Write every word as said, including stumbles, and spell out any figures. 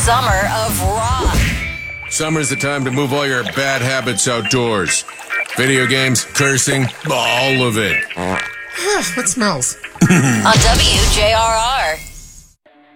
summer of rock. Summer's the time to move all your bad habits outdoors. Video games, cursing, all of it. What smells? On W J R R.